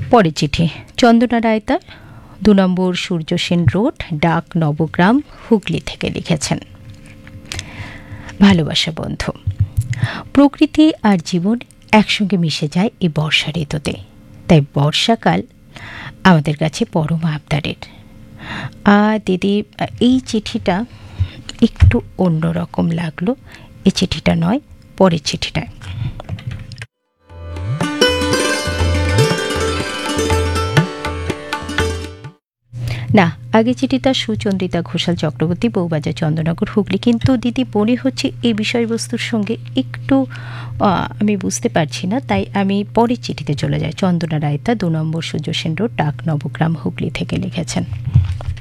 পরের চিঠি চন্দনা রায়তা 2 নম্বর সূর্য সেন রোড, ডাক নবগ্রাম, হুগলি থেকে লিখেছেন। ভালোবাসা বন্ধু, প্রকৃতি আর জীবন একসঙ্গে মিশে যায় এই বর্ষা ঋতুতে, তাই বর্ষাকাল আমাদের কাছে পরম আবদারের। দিদি, এই চিঠিটা একটু অন্যরকম লাগলো। এই চিঠিটা নয়, পরের চিঠিটায়। না, আগে চিঠিটা সুচন্দ্রিতা ঘোষাল চক্রবর্তী, বউবাজার, চন্দ্রনগর, হুগলি। কিন্তু দিদি মনে হচ্ছে এই বিষয়বস্তুর সঙ্গে একটু আমি বুঝতে পারছি না, তাই আমি পরের চিঠিতে চলে যাই। চন্দনা রায়তা 2 নম্বর সূর্য সেন রোড, ডাক নবগ্রাম, হুগলি থেকে লিখেছেন।